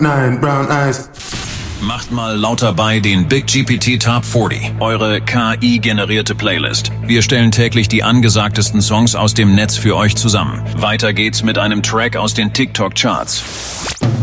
9 brown eyes. Macht mal lauter bei den Big GPT Top 40, eure KI-generierte Playlist. Wir stellen täglich die angesagtesten Songs aus dem Netz für euch zusammen. Weiter geht's mit einem Track aus den TikTok-Charts.